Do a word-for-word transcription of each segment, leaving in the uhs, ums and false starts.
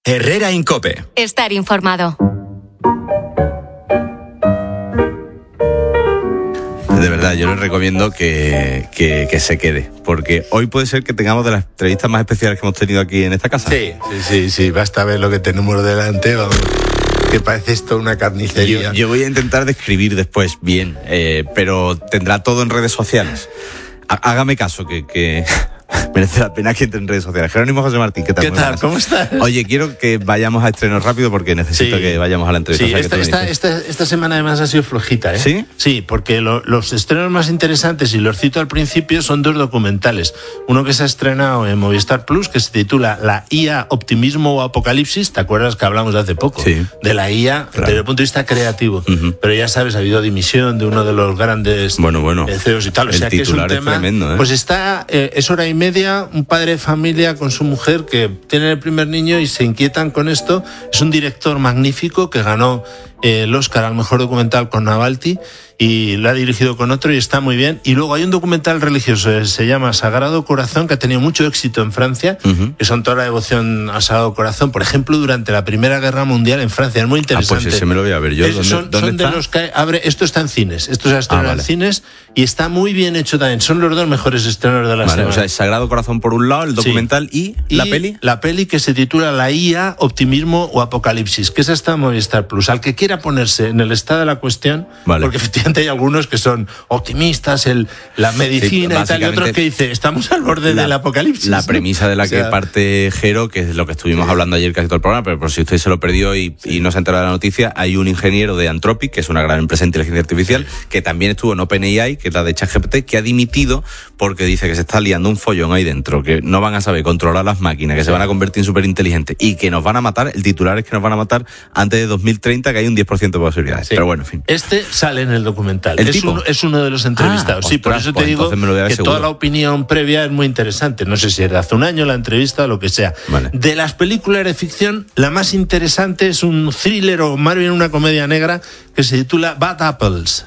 Herrera Incope. Estar informado. De verdad, yo les recomiendo que, que, que se quede, porque hoy puede ser que tengamos de las entrevistas más especiales que hemos tenido aquí en esta casa. Sí, sí, sí, sí. Basta ver lo que tenemos delante, vamos, que parece esto una carnicería. Yo, yo voy a intentar describir después bien, eh, pero tendrá todo en redes sociales. Há, hágame caso, que... que... merece la pena que entre en redes sociales. Jerónimo José Martín, ¿qué tal? ¿Qué tal? ¿Cómo estás? Oye, quiero que vayamos a estrenos rápido porque necesito sí. que vayamos a la entrevista. Sí, o sea, esta, que esta, esta, esta semana además ha sido flojita, ¿eh? ¿Sí? Sí, porque lo, los estrenos más interesantes, y los cito al principio, son dos documentales. Uno que se ha estrenado en Movistar Plus, que se titula La I A, Optimismo o Apocalipsis. ¿Te acuerdas que hablamos de hace poco? Sí. De la I A, claro, desde el punto de vista creativo. Uh-huh. Pero ya sabes, ha habido dimisión de uno de los grandes bueno, bueno, C E Os y tal. O el sea, que es un titular tema... Es tremendo, ¿eh? Pues está, eh, es hora y media, un padre de familia con su mujer que tiene el primer niño y se inquietan con esto. Es un director magnífico que ganó eh, el Oscar al mejor documental con Navalny y lo ha dirigido con otro y está muy bien. Y luego hay un documental religioso, se llama Sagrado Corazón, que ha tenido mucho éxito en Francia, uh-huh. que son toda la devoción al Sagrado Corazón, por ejemplo, durante la Primera Guerra Mundial en Francia. Es muy interesante. Ah, pues ese me lo voy a ver yo. Es, ¿Dónde, son, ¿dónde son está? De los que abre, esto está en cines, esto se ha estrenado ah, vale. en cines y está muy bien hecho también. Son los dos mejores estrenos de la vale, semana. O sea, el Sagrado Corazón por un lado, el documental sí. y, y la peli. La peli que se titula La I A, Optimismo o Apocalipsis, que esa está en Movistar Plus. Al que quiera ponerse en el estado de la cuestión, vale. porque efectivamente hay algunos que son optimistas, el, la medicina sí, y tal, y otros que dicen, estamos al borde la, del apocalipsis. La ¿no? premisa de la o sea, que parte Jero, que es lo que estuvimos sí. hablando ayer casi todo el programa, pero por si usted se lo perdió y, sí. y no se ha enterado de la noticia, hay un ingeniero de Anthropic, que es una gran empresa de inteligencia artificial, sí. que también estuvo en OpenAI, que es la de ChatGPT, que ha dimitido porque dice que se está liando un follón ahí dentro, que no van a saber controlar las máquinas, que sí. se van a convertir en súper inteligentes y que nos van a matar. El titular es que nos van a matar antes de dos mil treinta, que hay un diez por ciento de posibilidades. Sí. Pero bueno, en fin. Este sale en el documental. ¿El es, tipo? Un, es uno de los entrevistados. Ah, sí, ostras, por eso pues te digo que seguro. Toda la opinión previa es muy interesante. No sé si es de hace un año la entrevista o lo que sea. Vale. De las películas de ficción, la más interesante es un thriller o más bien una comedia negra que se titula Bad Apples.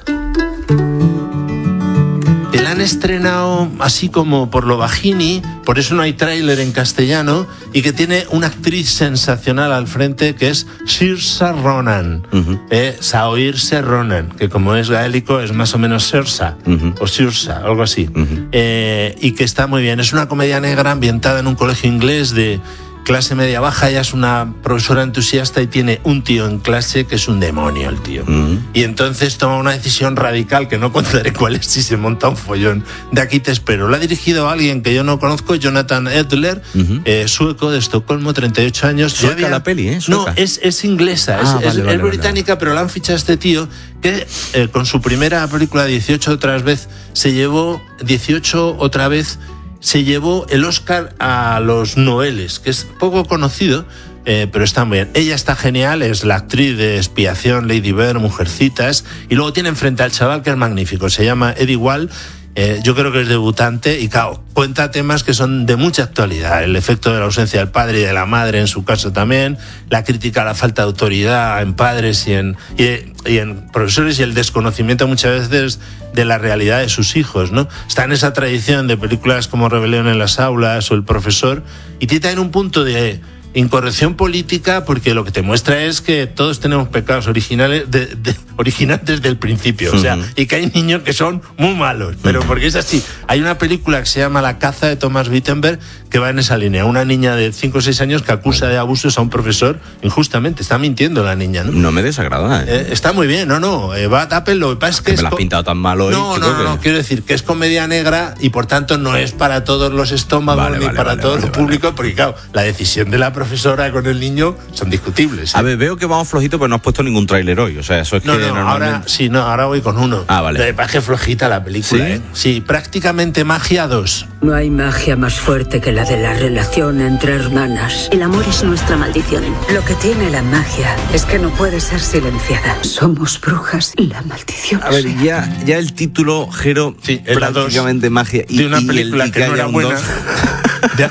La han estrenado así como por lo bajini, por eso no hay tráiler en castellano, y que tiene una actriz sensacional al frente que es Saoirse Ronan, uh-huh. eh, Saoirse Ronan, que como es gaélico es más o menos Saoirse, uh-huh. o Saoirse, algo así, uh-huh. eh, y que está muy bien. Es una comedia negra ambientada en un colegio inglés de clase media baja. Ella es una profesora entusiasta y tiene un tío en clase que es un demonio, el tío. Uh-huh. Y entonces toma una decisión radical que no contaré cuál es si se monta un follón. De aquí te espero. La ha dirigido alguien que yo no conozco, Jonathan Edler, uh-huh. eh, sueco de Estocolmo, treinta y ocho años. Sueca había... la peli, ¿eh? Sueca. No, es, es inglesa, ah, es, vale, es, vale, es británica, vale. pero la han fichado a este tío que eh, con su primera película, dieciocho otra vez, se llevó dieciocho otra vez se llevó el Oscar a los Noeles, que es poco conocido, eh, pero está muy bien. Ella está genial, es la actriz de Expiación, Lady Bird, Mujercitas, y luego tienen frente al chaval que es magnífico, se llama Eddie Wall. Eh, yo creo que es debutante y claro, cuenta temas que son de mucha actualidad, el efecto de la ausencia del padre y de la madre en su caso también, la crítica a la falta de autoridad en padres y en, y, y en profesores y el desconocimiento muchas veces de la realidad de sus hijos, ¿no? Está en esa tradición de películas como Rebelión en las aulas o El profesor, y tiene también un punto de incorrección política, porque lo que te muestra es que todos tenemos pecados originales de, de, originales desde el principio, uh-huh. o sea, y que hay niños que son muy malos, pero uh-huh. porque es así. Hay una película que se llama La caza de Thomas Wittenberg que va en esa línea, una niña de cinco o seis años que acusa de abusos a un profesor injustamente, está mintiendo la niña, ¿no? No me desagrada, ¿eh? Eh, está muy bien, no, no, eh, Bad Apple, lo que pasa es que... que es me la has pintado tan mal hoy. No, no, no, que... no, quiero decir que es comedia negra y por tanto no es para todos los estómagos vale, ni vale, para vale, todo vale, el vale, público, vale. porque claro, la decisión de la profesora con el niño son discutibles. ¿sí? A ver, veo que vamos flojito, pero no has puesto ningún tráiler hoy, o sea, eso es no, que no, normalmente... ahora sí, no, ahora voy con uno. Ah, vale. Me parece flojita la película, ¿Sí? ¿eh? Sí, prácticamente Magia dos. No hay magia más fuerte que la de la relación entre hermanas. El amor es nuestra maldición. Lo que tiene la magia es que no puede ser silenciada. Somos brujas y la maldición. A ver, ya, ya el título, Jero, sí, prácticamente magia. Y, de una película y el, y que, que no era buena.